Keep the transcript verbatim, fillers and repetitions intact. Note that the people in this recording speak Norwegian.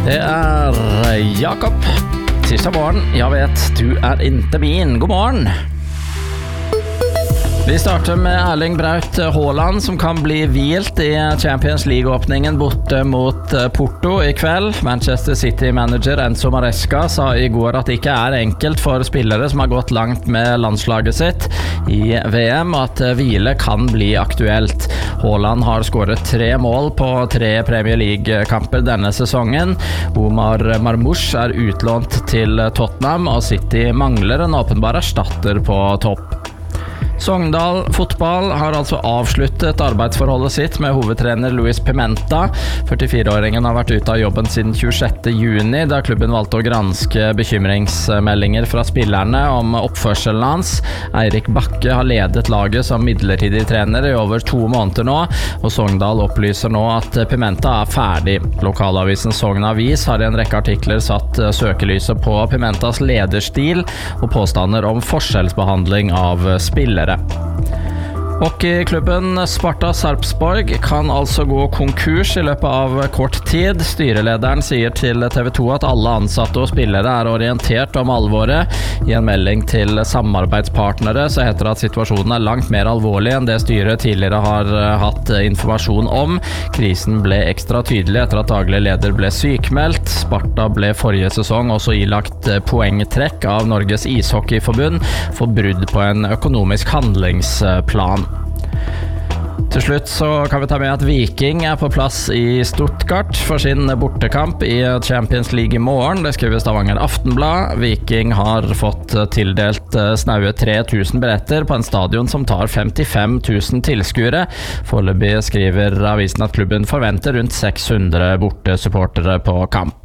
Det er Jakob. Tirsdag morgen, jeg vet, du er inte min. God morgen. Vi starter med Erling Braut Haaland, som kan bli hvilt i Champions League-åpningen borte mot Porto i kveld. Manchester City-manager Enzo Maresca sa i går at det ikke er enkelt for spillere som har gått langt med landslaget sitt i V M, og at hvile kan bli aktuelt. Haaland har skåret tre mål på tre Premier League-kamper denne sesongen. Omar Marmoush er utlånt til Tottenham, og City mangler en åpenbar erstatter på topp. Sogndal fotball har altså avsluttet arbeidsforholdet sitt med hovedtrener Luis Pimenta. førtifire-åringen har vært ute av jobben siden tjuesjette juni, da klubben valgte å granske bekymringsmeldinger fra spillerne om oppførselen hans. Eirik Bakke har ledet laget som midlertidig trener i over to måneder nå, og Sogndal opplyser nå at Pimenta er ferdig. Lokalavisen Sogn Avis har i en rekke artikler satt søkelyset på Pimentas lederstil og påstander om forskjellsbehandling av spillere. Hockeyklubben Sparta Sarpsborg kan altså gå konkurs i løpet av kort tid. Styrelederen sier til T V to at alle ansatte og spillere er orientert om alvoret. I en melding til samarbeidspartnere så heter det at situasjonen er langt mer alvorlig enn det styret tidligere har hatt informasjon om. Krisen ble ekstra tydelig etter at daglig leder ble sykmeldt. Sparta ble forrige sesong også ilagt poengtrekk av Norges ishockeyforbund for brudd på en økonomisk handlingsplan. Til slutt så kan vi ta med at Viking er på plass i Stuttgart for sin bortekamp i Champions League i morgen. Det skriver Stavanger Aftenblad. Viking har fått tildelt snaue tre tusen billetter på en stadion som tar femtifem tusen tilskuere. Foreløpig skriver avisen at klubben forventer rundt seks hundre bortesupportere på kamp.